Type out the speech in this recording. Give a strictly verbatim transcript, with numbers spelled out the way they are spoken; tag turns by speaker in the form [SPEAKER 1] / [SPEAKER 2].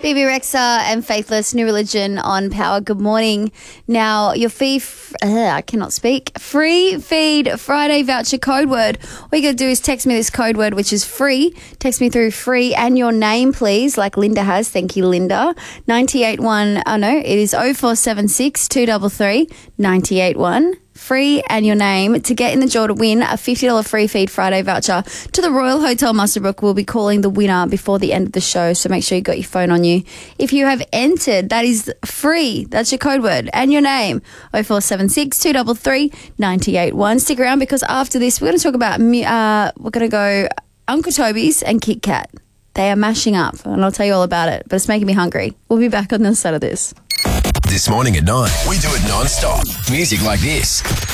[SPEAKER 1] Bebe Rexha and Faithless, New Religion on Power. Good morning. Now, your fee, f- uh, I cannot speak, free feed Friday voucher code word. All you got to do is text me this code word, which is free. Text me through free and your name, please, like Linda has. Thank you, Linda. nine eight one, oh no, it is oh four seven six, two three three, nine eight one. Free and your name to get in the draw to win a fifty dollars free feed Friday voucher to the Royal Hotel Muswellbrook. We'll be calling the winner before the end of the show, so make sure you got your phone on you. If you have entered, that is free. That's your code word and your name. oh four seven six, two three three, nine eight one. Stick around because after this we're going to talk about, uh, we're going to go Uncle Toby's and Kit Kat. They are mashing up and I'll tell you all about it, but it's making me hungry. We'll be back on the other side of this.
[SPEAKER 2] This morning at nine, we do it non-stop. Music like this.